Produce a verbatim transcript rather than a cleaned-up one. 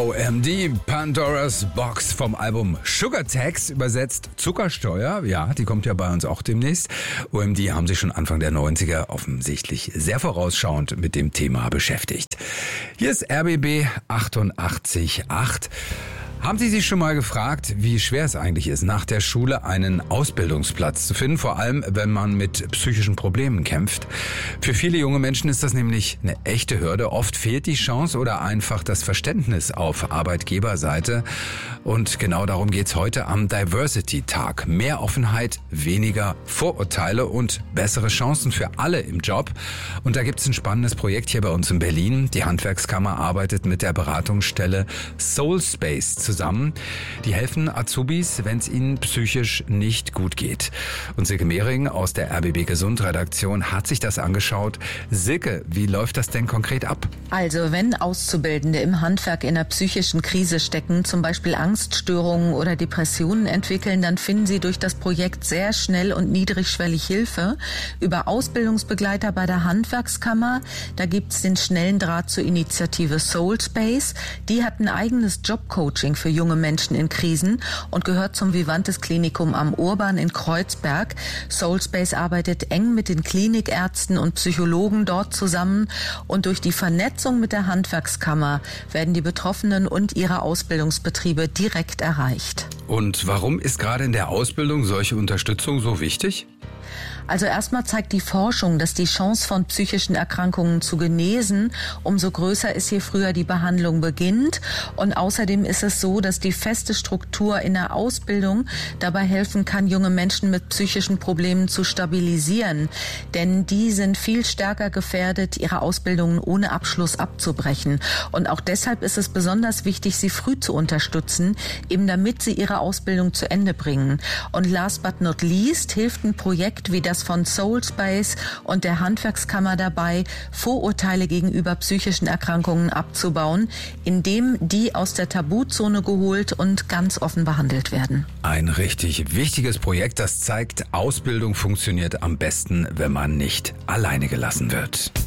O M D, Pandora's Box vom Album Sugar Tax, übersetzt Zuckersteuer. Ja, die kommt ja bei uns auch demnächst. O M D haben sich schon Anfang der neunziger offensichtlich sehr vorausschauend mit dem Thema beschäftigt. Hier ist R B B achtundachtzig Komma acht. Haben Sie sich schon mal gefragt, wie schwer es eigentlich ist, nach der Schule einen Ausbildungsplatz zu finden, vor allem wenn man mit psychischen Problemen kämpft? Für viele junge Menschen ist das nämlich eine echte Hürde. Oft fehlt die Chance oder einfach das Verständnis auf Arbeitgeberseite. Und genau darum geht's heute am Diversity-Tag. Mehr Offenheit, weniger Vorurteile und bessere Chancen für alle im Job. Und da gibt's ein spannendes Projekt hier bei uns in Berlin. Die Handwerkskammer arbeitet mit der Beratungsstelle Soulspace zusammen. zusammen. Die helfen Azubis, wenn es ihnen psychisch nicht gut geht. Und Silke Mehring aus der R B B Gesund Redaktion hat sich das angeschaut. Silke, wie läuft das denn konkret ab? Also wenn Auszubildende im Handwerk in einer psychischen Krise stecken, zum Beispiel Angststörungen oder Depressionen entwickeln, dann finden sie durch das Projekt sehr schnell und niedrigschwellig Hilfe über Ausbildungsbegleiter bei der Handwerkskammer. Da gibt es den schnellen Draht zur Initiative Soulspace. Die hat ein eigenes Jobcoaching für junge Menschen in Krisen und gehört zum Vivantes Klinikum am Urban in Kreuzberg. Soulspace arbeitet eng mit den Klinikärzten und Psychologen dort zusammen und durch die Vernetzung mit der Handwerkskammer werden die Betroffenen und ihre Ausbildungsbetriebe direkt erreicht. Und warum ist gerade in der Ausbildung solche Unterstützung so wichtig? Also erstmal zeigt die Forschung, dass die Chance von psychischen Erkrankungen zu genesen, umso größer ist, je früher die Behandlung beginnt. Und außerdem ist es so, dass die feste Struktur in der Ausbildung dabei helfen kann, junge Menschen mit psychischen Problemen zu stabilisieren. Denn die sind viel stärker gefährdet, ihre Ausbildungen ohne Abschluss abzubrechen. Und auch deshalb ist es besonders wichtig, sie früh zu unterstützen, eben damit sie ihre Ausbildung zu Ende bringen. Und last but not least hilft ein Projekt wie das von Soulspace und der Handwerkskammer dabei, Vorurteile gegenüber psychischen Erkrankungen abzubauen, indem die aus der Tabuzone geholt und ganz offen behandelt werden. Ein richtig wichtiges Projekt, das zeigt, Ausbildung funktioniert am besten, wenn man nicht alleine gelassen wird.